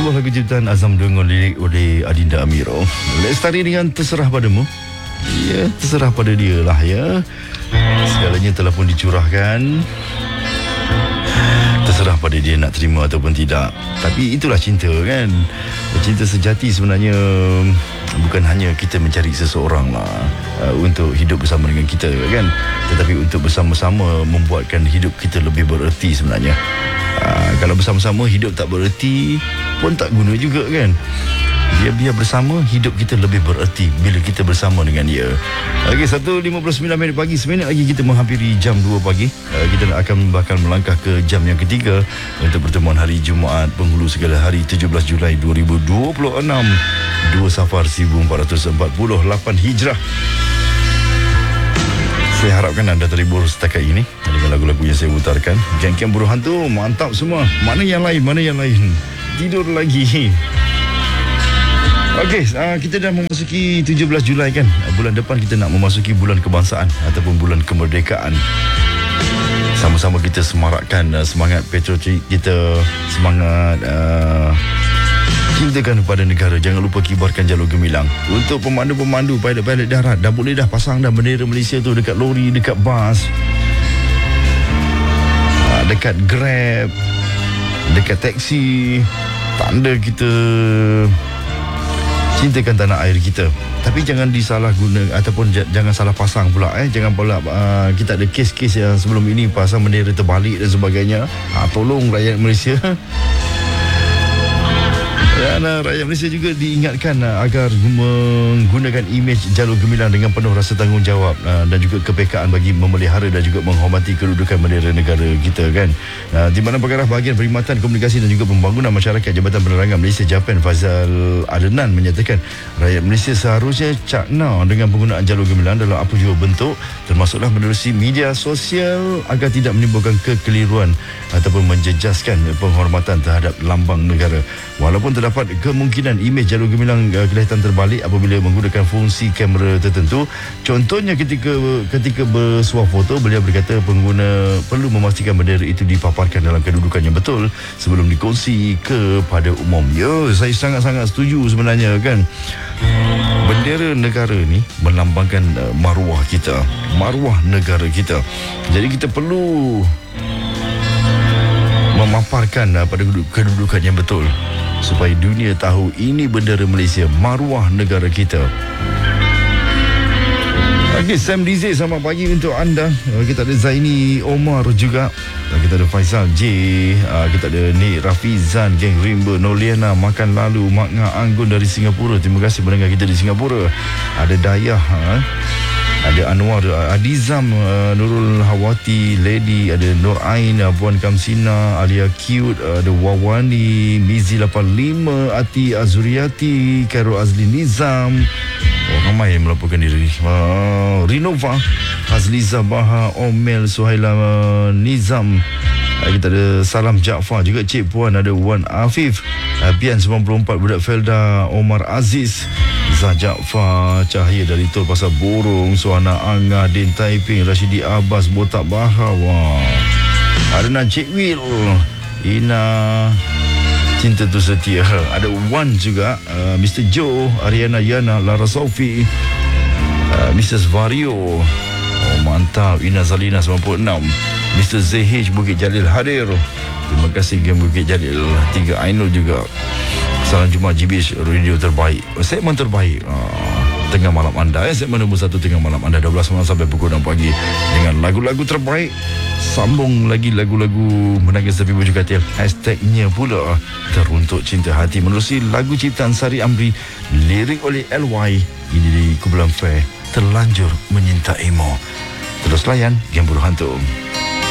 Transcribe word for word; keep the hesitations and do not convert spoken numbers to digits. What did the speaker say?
sebuah lagu ciptaan Azam dengan lirik oleh Adinda Amiro. Lestari dengan Terserah Padamu. Ya, terserah pada dia lah ya. Segalanya telah pun dicurahkan. Terserah pada dia nak terima ataupun tidak. Tapi itulah cinta kan. Cinta sejati sebenarnya bukan hanya kita mencari seseorang lah uh, untuk hidup bersama dengan kita kan, tetapi untuk bersama-sama membuatkan hidup kita lebih bererti sebenarnya. uh, Kalau bersama-sama hidup tak bererti pun tak guna juga kan. Biar-biar bersama, hidup kita lebih bererti bila kita bersama dengan dia. Okey, satu lima puluh sembilan minit pagi. Seminit lagi kita menghampiri jam dua pagi. uh, Kita akan bakal melangkah ke jam yang ketiga untuk pertemuan hari Jumaat penghulu segala hari tujuh belas Julai dua ribu dua puluh enam, dua Safar seribu empat ratus empat puluh lapan Hijrah. Saya harapkan anda terhibur setakat ini dengan lagu-lagu yang saya putarkan. Geng-geng buruh hantu, mantap semua. Mana yang lain, mana yang lain? Tidur lagi. Okey, uh, kita dah memasuki tujuh belas Julai kan. Uh, bulan depan kita nak memasuki bulan kebangsaan ataupun bulan kemerdekaan. Sama-sama kita semarakkan uh, semangat patriotik kita, semangat uh, cintakan kepada negara. Jangan lupa kibarkan jalur gemilang. Untuk pemandu-pemandu, pilot-pilot darat, dah boleh dah pasang dah bendera Malaysia tu dekat lori, dekat bas, uh, dekat Grab, dekat taksi. Tanda kita cintakan tanah air kita. Tapi jangan disalah guna ataupun j- jangan salah pasang pula eh. Jangan pula uh, kita ada kes-kes yang sebelum ini pasang bendera terbalik dan sebagainya. Ha, tolong rakyat Malaysia. Dan uh, rakyat Malaysia juga diingatkan uh, agar menggunakan imej jalur gemilang dengan penuh rasa tanggungjawab uh, dan juga kepekaan bagi memelihara dan juga menghormati kedudukan bendera negara kita kan. Uh, di mana Pengarah Bahagian Perkhidmatan Komunikasi dan juga Pembangunan Masyarakat Jabatan Penerangan Malaysia Japan Faizal Adnan menyatakan rakyat Malaysia seharusnya cakna dengan penggunaan jalur gemilang dalam apa jua bentuk, termasuklah menerusi media sosial agar tidak menimbulkan kekeliruan ataupun menjejaskan penghormatan terhadap lambang negara. Walaupun terdapat kemungkinan imej jalur gemilang uh, kelihatan terbalik apabila menggunakan fungsi kamera tertentu. Contohnya ketika ketika bersuah foto, beliau berkata pengguna perlu memastikan bendera itu dipaparkan dalam kedudukan yang betul sebelum dikongsi kepada umum. Ya, saya sangat-sangat setuju sebenarnya kan. Bendera negara ni melambangkan uh, maruah kita, maruah negara kita. Jadi kita perlu memaparkan uh, pada kedudukan yang betul supaya dunia tahu ini bendera Malaysia, maruah negara kita. Okey, Sam D Z, selamat pagi untuk anda. Kita ada Zaini Omar juga. Kita ada Faisal J. Kita ada Nik Rafizan, Geng Rimba, Noliana, Makan Lalu, Makna Anggun dari Singapura. Terima kasih mendengar kita di Singapura. Ada Dayah, ha? Ada Anwar, Adizam, uh, Nurul Hawati, Lady, ada Nur Ain, uh, Puan Kamsina, Alia Cute, uh, ada Wawani, Mizi lapan lima, Ati Azuriati, Khairul Azli Nizam. Oh, ramai yang melaporkan diri. uh, Rinova, Azliza Baha, Omel, Suhaila uh, Nizam. uh, Kita ada Salam Jaafar juga, Cik Puan, ada Wan Afif, uh, Pian sembilan puluh empat, Budak Felda, Omar Aziz, Zah Jaafar, Cahaya dari Tol Pasar Borong, Suhana Angah, Din Taiping, Rashidi Abbas, Botak Bahar. Wah. Ada Najib Wil, Ina Cinta Tu Setia. Ada Wan juga, uh, Mister Joe, Ariana Yana, Lara Sofi, uh, Missus Vario. Oh, mantap. Ina Zalina sembilan puluh enam, Mister Z H Bukit Jalil hadir. Terima kasih Game Bukit Jalil. Tiga Ainul juga. Salam Jumaat G B H Radio terbaik, segmen terbaik uh, tengah malam anda eh, segmen nombor satu tengah malam anda, dua belas malam sampai pukul enam pagi dengan lagu-lagu terbaik. Sambung lagi lagu-lagu menangis tapi baju katil. Hashtagnya pula Teruntuk Cinta Hati menerusi lagu ciptaan Sari Amri, lirik oleh L Y. Ini di Kumpulan Fair, Terlanjur Menyintaimu. Terus layan Game Buruh Hantu.